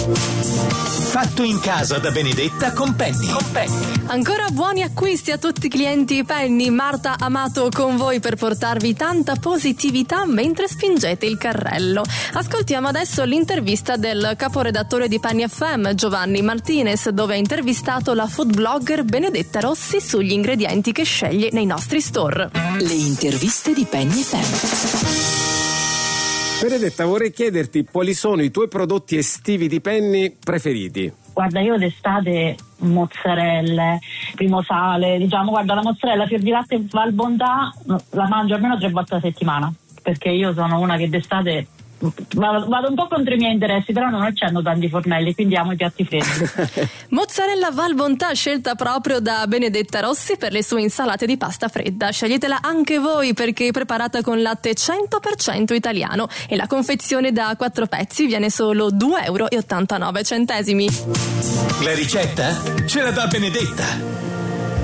Fatto in casa da Benedetta con Penny. Ancora buoni acquisti a tutti i clienti Penny. Marta Amato con voi per portarvi tanta positività mentre spingete il carrello. Ascoltiamo adesso l'intervista del caporedattore di Penny FM, Giovanni Martinez, dove ha intervistato la food blogger Benedetta Rossi sugli ingredienti che sceglie nei nostri store. Le interviste di Penny FM. Benedetta, vorrei chiederti quali sono i tuoi prodotti estivi di Penny preferiti? Guarda, io d'estate mozzarelle, primo sale, guarda, la mozzarella fior di latte Val Bontà la mangio almeno 3 volte a settimana, perché io sono una che d'estate vado un po' contro i miei interessi, però non c'hanno tanti fornelli, quindi amo i piatti freddi. Mozzarella Val Bontà, scelta proprio da Benedetta Rossi per le sue insalate di pasta fredda. Sceglietela anche voi perché è preparata con latte 100% italiano e la confezione da 4 pezzi viene solo €2,89. La ricetta ce la dà Benedetta.